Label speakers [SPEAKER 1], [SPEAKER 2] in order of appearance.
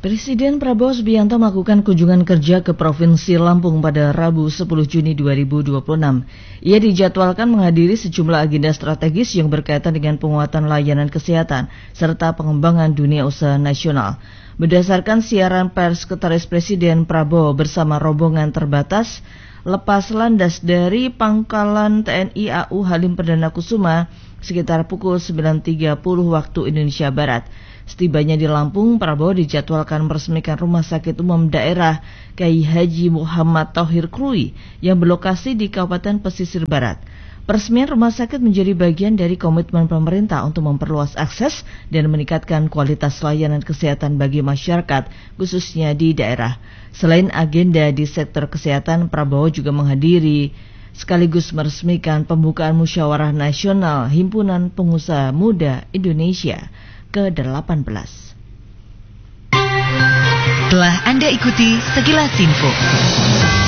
[SPEAKER 1] Presiden Prabowo Subianto melakukan kunjungan kerja ke Provinsi Lampung pada Rabu 10 Juni 2026. Ia dijadwalkan menghadiri sejumlah agenda strategis yang berkaitan dengan penguatan layanan kesehatan serta pengembangan dunia usaha nasional. Berdasarkan siaran pers Sekretaris Presiden Prabowo bersama rombongan terbatas lepas landas dari Pangkalan TNI AU Halim Perdana Kusuma sekitar pukul 9.30 waktu Indonesia Barat. Setibanya di Lampung, Prabowo dijadwalkan meresmikan Rumah Sakit Umum Daerah Kyai Haji Muhammad Tauhir Krui yang berlokasi di Kabupaten Pesisir Barat. Peresmian rumah sakit menjadi bagian dari komitmen pemerintah untuk memperluas akses dan meningkatkan kualitas layanan kesehatan bagi masyarakat, khususnya di daerah. Selain agenda di sektor kesehatan, Prabowo juga menghadiri sekaligus meresmikan pembukaan Musyawarah Nasional Himpunan Pengusaha Muda Indonesia ke-18.
[SPEAKER 2] Telah Anda ikuti sekilas info.